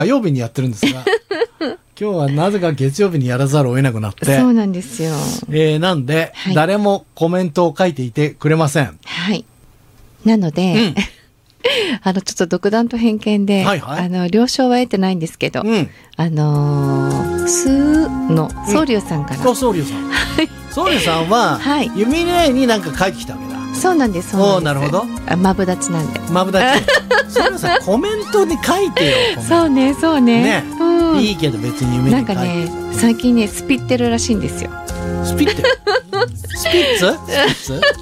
火曜日にやってるんですが今日はなぜか月曜日にやらざるを得なくなって。 そうなんですよ。 なんで、 はい、 誰もコメントを書いていてくれません。 はい。なので、ちょっと独断と偏見で、 はいはい、 了承は得てないんですけど、スーの宗龍さんから。 宗龍さん。宗龍さんは、はい、ユミネになんか書いてきたわけだ。 そうなんです。 なるほど。 マブダチなんで。 マブダチ。宗龍さんコメントに書いてよ。 そうね、そうね。 いいけど別にユミネに書いて。 なんかね、最近ね、スピってるらしいんですよ。 スピってる？スピッツ？違う。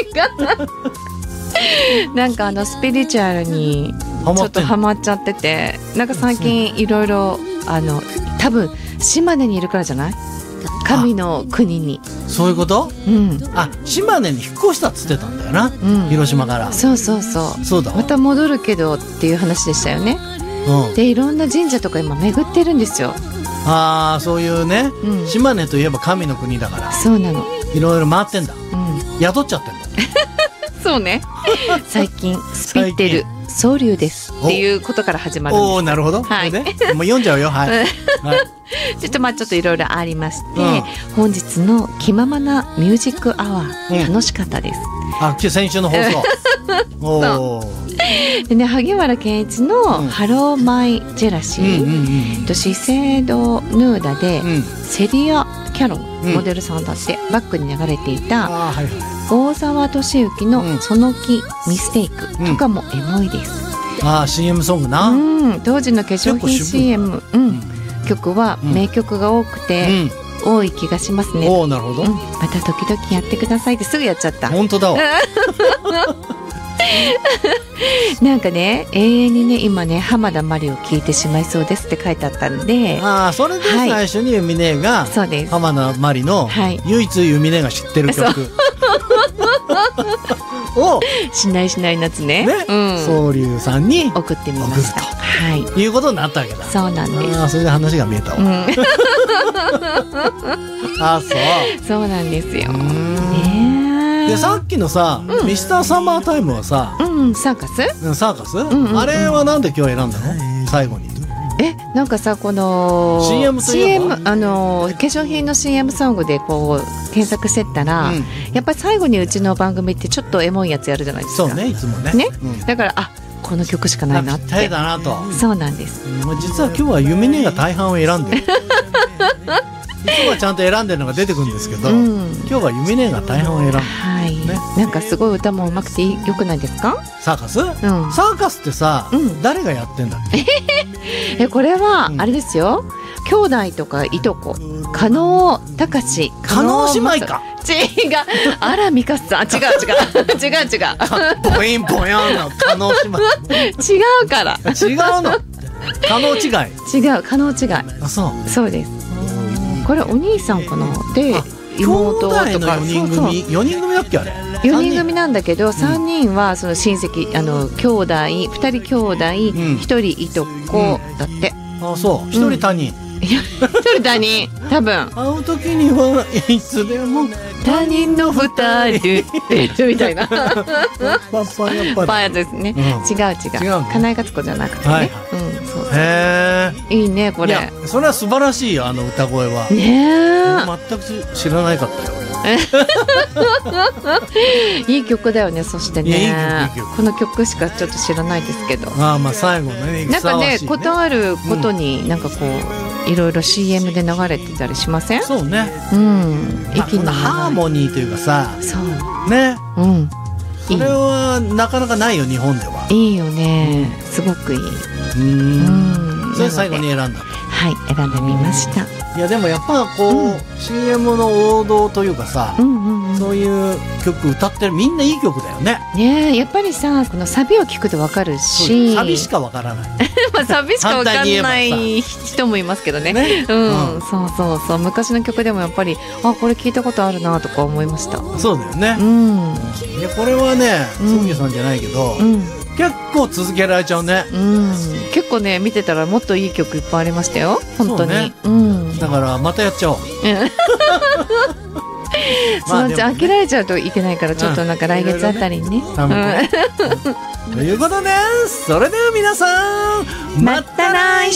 なんかスピリチュアルにちょっとハマっちゃってて、なんか最近いろいろ多分島根にいるからじゃない？神の国に。 そういうこと？うん。島根に引っ越したっつってたんだよな。広島から。 そうそうそう。 そうだ。 また戻るけどっていう話でしたよね。でいろんな神社とか今巡ってるんですよ。 そういうね、島根といえば神の国だから。 そうなの。 いろいろ回ってんだ。宿っちゃってんだ。 そうね。最近スピってる宗龍ですっていうことから始まるんです。 なるほど。はい。もう読んじゃうよ。はい。 ちょっといろいろありまして、本日の気ままなミュージックアワー、楽しかったです。 先週の放送。 でね、萩原健一のハローマイジェラシー、資生堂ヌーダでセリア・キャロンモデルさんだってバックに流れていた大沢敏之のその木ミステイクとかもエモいです。 CM ソングな。 当時の化粧品 CM 曲は名曲が多くて多い気がしますね。 なるほど。 また時々やってくださいってすぐやっちゃった。 本当だわ。 なんかね、永遠にね、今ね、浜田真理を聴いてしまいそうですって書いてあったんで、 それで最初にユミネが浜田真理の唯一ユミネが知ってる曲をしない夏ね、 宗龍さんに送ってみました。はい、 いうことになったわけだ。 そうなんです。 それで話が見えたわ。 そうなんですよ。 でさっきのさ、ミスターサマータイムはさ、 サーカス？ あれはなんで今日選んだの？最後に。 なんかさ、この CM といえば化粧品の CM ソングでこう検索してったら、やっぱり最後にうちの番組ってちょっとエモいやつやるじゃないですか。 そうね、いつもね。 だからこの曲しかないなって。 ぴったりだなと。 そうなんです。 実は今日はユミネが大半を選んでる。いつもはちゃんと選んでるのが出てくるんですけど、今日はユミネが大半を選んでる。なんかすごい歌も上手くてよくないですか？ サーカス？サーカスってさ、誰がやってんだっけ？これはあれですよ。兄弟とかいとこ、加納隆史、 加納姉妹か。 違う。あらミカさん、違う。 ボインボヤンの加納姉妹。 違うから。 違うの。加納違い。 違う、加納違い。そうです。これお兄さんかな。で妹とか 4人組だっけあれ。 4人組なんだけど、3人はその親戚、兄弟、2人兄弟、1人いとこだって。 1人他人。 1人他人、多分。 会う時にはいつでも他人の2人みたいな。パーですね。違う。金井勝子じゃなくてね。いいねこれ。 それは素晴らしいよ、歌声は。全く知らないかったよ。 いい曲だよね。そしてね、この曲しかちょっと知らないですけど。 最後ね。 なんかね、ことあることになんかこういろいろ CM で流れてたりしません？ そうね。 息のハーモニーというかさ。 そうね。それはなかなかないよ、日本では。 いいよね。すごくいい。 それ最後に選んだ。 はい、選んでみました。 いやでもやっぱこう CM の王道というかさ、そういう曲歌ってる、みんないい曲だよね。 ね、やっぱりさ、このサビを聞くとわかるし、 サビしかわからない。 サビしかわかんない人もいますけどね。そう昔の曲でもやっぱりこれ聞いたことあるなとか思いました。 そうだよね。いやこれはね、宗家さんじゃないけど、結構続けられちゃうね。 結構ね、見てたらもっといい曲いっぱいありましたよ、本当に。 だからまたやっちゃおう。 そのうち飽きられちゃうといけないから、ちょっとなんか来月あたりにね。 ということで、それでは皆さん、 また来週。